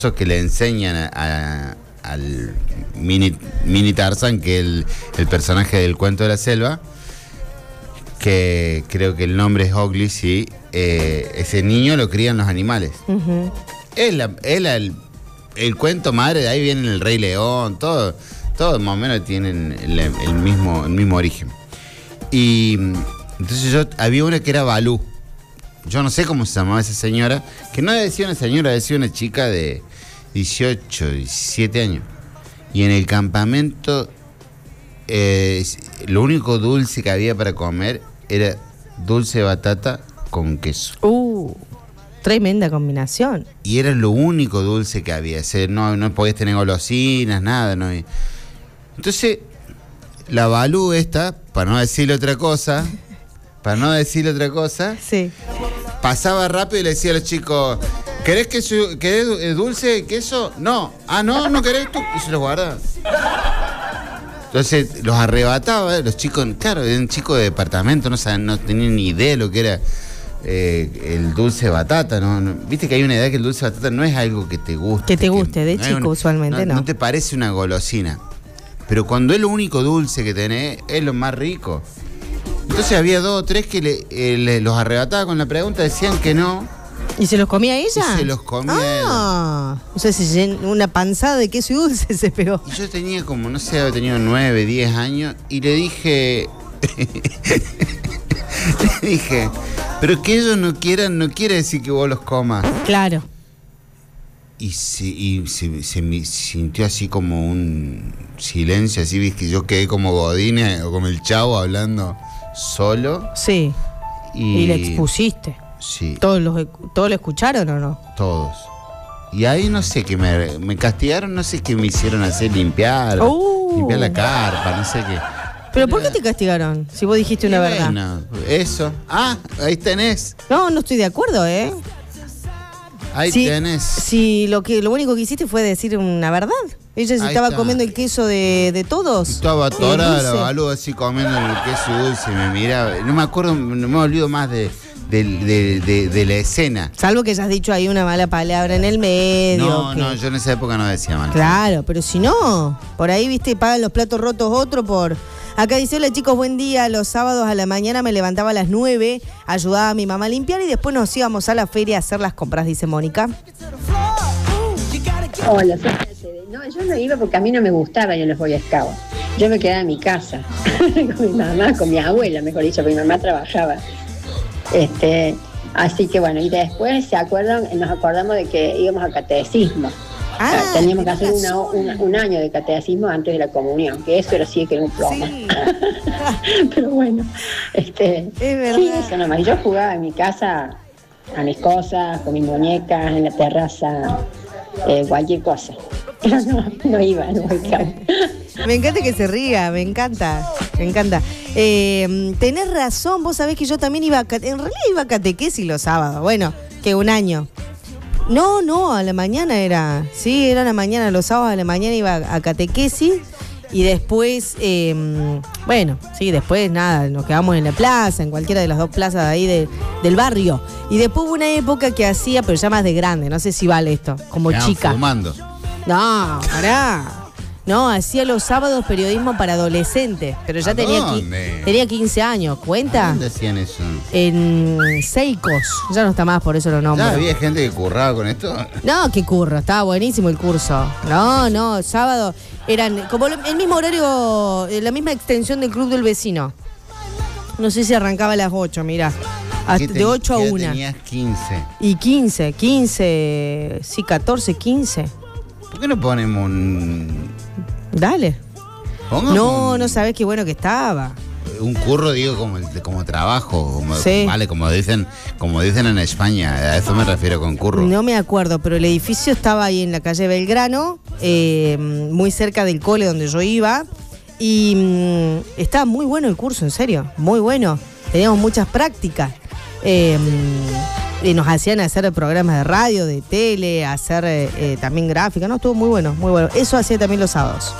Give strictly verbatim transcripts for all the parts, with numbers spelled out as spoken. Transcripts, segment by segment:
que le enseñan a, a, al mini, mini Tarzán, que es el, el personaje del cuento de la selva, que creo que el nombre es Owgli, sí. Eh, ese niño lo crían los animales. Uh-huh. Es la, es la, el, el cuento madre, de ahí viene el Rey León, todo, todo más o menos tienen el, el, mismo, el mismo origen. Y entonces yo, había una que era Balú. Yo no sé cómo se llamaba esa señora, que no decía una señora, decía una chica de dieciocho, diecisiete años. Y en el campamento, eh, lo único dulce que había para comer era dulce de batata con queso. Uh, tremenda combinación. Y era lo único dulce que había. O sea, no, no podías tener golosinas, nada. No. Entonces, la Balú esta, para no decirle otra cosa, para no decirle otra cosa, sí, pasaba rápido y le decía a los chicos, ¿querés, queso, ¿querés dulce, queso? No. Ah, no, no querés tú. Y se los guardaba. Entonces los arrebataba, los chicos, claro, eran chicos de departamento, no saben, no tenían ni idea de lo que era eh, el dulce de batata, ¿no? ¿no? Viste que hay una edad que el dulce de batata no es algo que te guste. Que te guste, que, de no chico una, usualmente no, no. No te parece una golosina. Pero cuando es lo único dulce que tenés, es lo más rico. Entonces había dos o tres que le, eh, le, los arrebataba con la pregunta, decían que no. ¿Y se los comía ella? Y se los comía ah, ella. O sea, se una panzada de queso y dulce se pegó. Y yo tenía como, no sé, había tenido nueve, diez años y le dije... le dije, pero que ellos no quieran, no quiere decir que vos los comas. Claro. Y se, y se, se me sintió así como un silencio, así, ¿viste? Yo quedé como Godínez o como el Chavo hablando solo. Sí. Y, y le expusiste. Sí. ¿Todos, los, ¿Todos lo escucharon o no? Todos. Y ahí no sé, que me, me castigaron, no sé qué me hicieron hacer, limpiar, uh. limpiar la carpa, no sé qué. ¿Pero por qué te castigaron? Si vos dijiste una bueno, verdad. Bueno, eso. Ah, ahí tenés. No, no estoy de acuerdo, ¿eh? Ahí si, tenés. Si lo que lo único que hiciste fue decir una verdad. Ella se ahí estaba está. comiendo el queso de, de todos. Estaba atorada la Balú así comiendo el queso dulce, me miraba. No me acuerdo, no me olvido más de... De, de, de, de la escena. Salvo que hayas dicho ahí una mala palabra en el medio. No, que... no, yo en esa época no decía mal. Claro, pero si no, por ahí, viste, pagan los platos rotos otro por... Acá dice, hola chicos, buen día. Los sábados a la mañana me levantaba a las nueve, ayudaba a mi mamá a limpiar y después nos íbamos a la feria a hacer las compras, dice Mónica. Hola, soy Mercedes. No, yo no iba porque a mí no me gustaba ir a los Boy Scouts. Yo me quedaba en mi casa, con mi mamá, con mi abuela, mejor dicho, porque mi mamá trabajaba. Este, así que bueno, y después se acuerdan, nos acordamos de que íbamos a catecismo. Ah, teníamos que hacer una, una, un año de catecismo antes de la comunión, que eso era sí que era un plomo. Sí. Pero bueno, este, es verdad. Sí, eso nomás. Yo jugaba en mi casa a mis cosas, con mis muñecas, en la terraza, eh, cualquier cosa. Pero no, no iba al Boy Scout. Me encanta que se ría, me encanta, me encanta. Eh, tenés razón, vos sabés que yo también iba a, en realidad iba a catequesis los sábados, bueno, que un año. No, no, a la mañana era, sí, era a la mañana, los sábados a la mañana iba a, a catequesis y después, eh, bueno, sí, después nada, nos quedamos en la plaza, en cualquiera de las dos plazas de ahí de, del barrio. Y después hubo una época que hacía, pero ya más de grande, no sé si vale esto, como chica. Fumando. No, pará. No, hacía los sábados periodismo para adolescentes, pero ya tenía, tenía quince años, ¿cuenta? ¿Dónde hacían eso? En Seicos, ya no está más, por eso lo nombro. ¿Ya había gente que curraba con esto? No, qué curro, estaba buenísimo el curso. No, no, sábado eran como el mismo horario, la misma extensión del club del vecino. No sé si arrancaba a las ocho, mirá. Hasta de ocho a una. Tenías quince. Y quince, quince, sí, catorce, quince. ¿Por qué no ponemos un...? Dale. Pongamos no, un... no sabés qué bueno que estaba. Un curro, digo, como, como trabajo, como, sí. Vale, como dicen, como dicen en España, a eso me refiero con curro. No me acuerdo, pero el edificio estaba ahí en la calle Belgrano, eh, muy cerca del cole donde yo iba, y mmm, estaba muy bueno el curso, en serio, muy bueno. Teníamos muchas prácticas. Eh, y nos hacían hacer programas de radio, de tele, hacer eh, eh, también gráfica, no, estuvo muy bueno, muy bueno. Eso hacía también los sábados.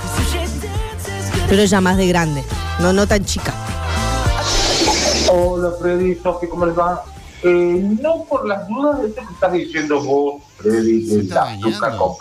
Pero ya más de grande, no, no tan chica. Hola Freddy, Sofi, ¿cómo les va? Eh, no por las dudas de esto que estás diciendo vos, Freddy, de está la azúcar bañando. con